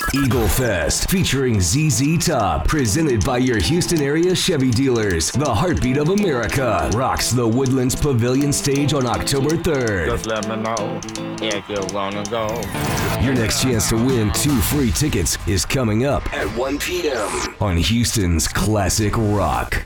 Eagle Fest featuring ZZ Top, presented by your Houston area Chevy dealers. The Heartbeat of America rocks the Woodlands Pavilion stage on October 3rd. Just let me know if you wanna go. Your next chance to win 2 free tickets is coming up at 1 p.m. on Houston's Classic Rock.